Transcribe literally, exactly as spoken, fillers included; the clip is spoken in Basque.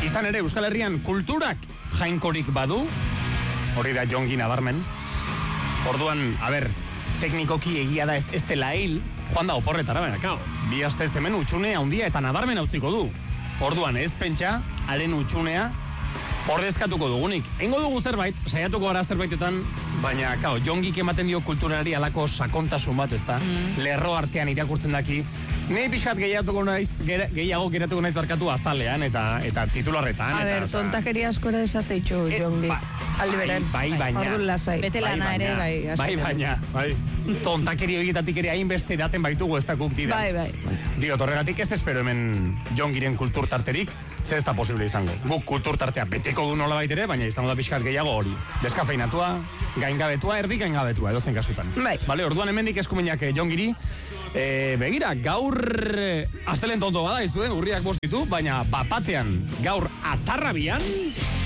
Izan ere, Euskal Herrian kulturak jainkorik badu, hori da jongi nabarmen. Orduan, a ber, teknikoki egia da ez, ez dela hil, joan da oporretara, baina, kao, bi astez hemen utxune handia eta nabarmen hautziko du. Orduan, ez pentsa, haren utxunea, ordezkatuko dugunik. Eingo dugu zerbait, saiatuko gara zerbaitetan, baina, kao, jongik ematen dio kulturari alako sakontasun bat, ez da? Mm. Lerro artean irakurtzen daki. Nei pixkat gehiatuko naiz, gehiago geratuko naiz barkatu azalean eta eta titularretan. A ber, tontakeria askora esate itxu, e, jongi. Ba, Aldi beren. Bai, baina. Orduan lasai. Bete lana ere, bai. Bai, baina. Bai. Tontakeria horietatik ere hainbeste daten baitugu ez da guk dira. Bai, bai. Dio, torregatik ez espero hemen jongiren kulturtarterik, zer ez da posible izango. Guk kulturtartea beteko du nola baitere, baina izango da pixkat gehiago hori. Deskafeinatua, gaingabetua, erdi gaingabetua, edozen kasutan. Bai. Bale, orduan hemendik eskumenak jongiri, e, begira, gaur astelen tonto bada, iztuen, urriak bost ditu, baina bapatean gaur atarrabian,